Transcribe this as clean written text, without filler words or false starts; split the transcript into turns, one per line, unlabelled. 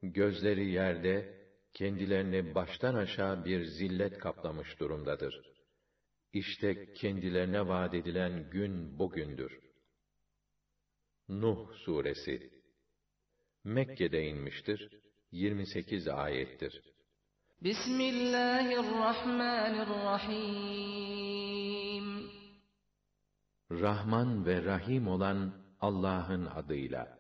Gözleri yerde, kendilerini baştan aşağı bir zillet kaplamış durumdadır. İşte kendilerine vaat edilen gün bugündür. Nuh Suresi Mekke'de inmiştir, 28 ayettir.
Bismillahirrahmanirrahim.
Rahman ve Rahim olan Allah'ın adıyla.